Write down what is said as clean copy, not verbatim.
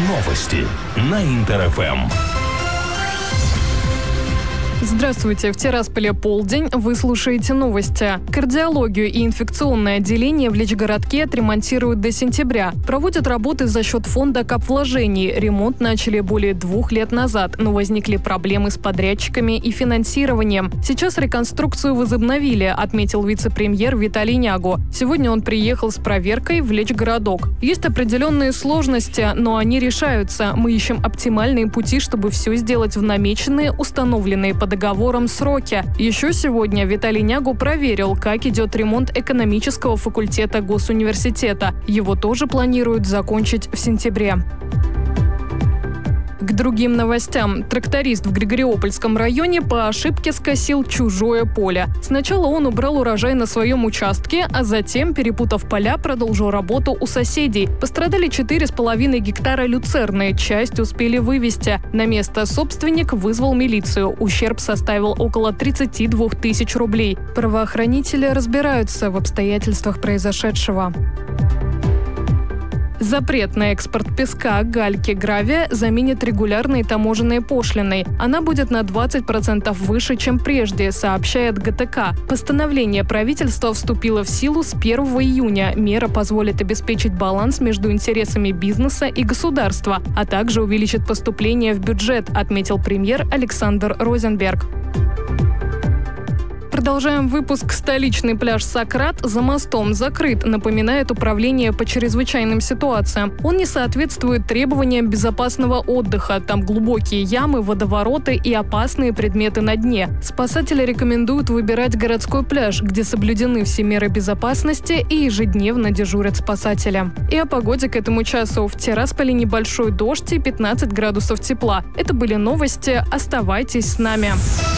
Новости на Интер-ФМ. Здравствуйте, в Тирасполе полдень, вы слушаете новости. Кардиологию и инфекционное отделение в Личгородке отремонтируют до сентября. Проводят работы за счет фонда капвложений. Ремонт начали более 2 лет назад, но возникли проблемы с подрядчиками и финансированием. Сейчас реконструкцию возобновили, отметил вице-премьер Виталий Нягу. Сегодня он приехал с проверкой в Личгородок. Есть определенные сложности, но они решаются. Мы ищем оптимальные пути, чтобы все сделать в намеченные, установленные по договорам сроки. Еще сегодня Виталий Нягу проверил, как идет ремонт экономического факультета Госуниверситета. Его тоже планируют закончить в сентябре. К другим новостям. Тракторист в Григориопольском районе по ошибке скосил чужое поле. Сначала он убрал урожай на своем участке, а затем, перепутав поля, продолжил работу у соседей. Пострадали 4,5 гектара люцерны, часть успели вывести. На место собственник вызвал милицию. Ущерб составил около 32 тысяч рублей. Правоохранители разбираются в обстоятельствах произошедшего. Запрет на экспорт песка, гальки, гравия заменит регулярной таможенной пошлиной. Она будет на 20% выше, чем прежде, сообщает ГТК. Постановление правительства вступило в силу с 1 июня. Мера позволит обеспечить баланс между интересами бизнеса и государства, а также увеличит поступление в бюджет, отметил премьер Александр Розенберг. Продолжаем выпуск. Столичный пляж Сократ за мостом закрыт, напоминает управление по чрезвычайным ситуациям. Он не соответствует требованиям безопасного отдыха. Там глубокие ямы, водовороты и опасные предметы на дне. Спасатели рекомендуют выбирать городской пляж, где соблюдены все меры безопасности и ежедневно дежурят спасатели. И о погоде к этому часу. В Тирасполе небольшой дождь и 15 градусов тепла. Это были новости. Оставайтесь с нами.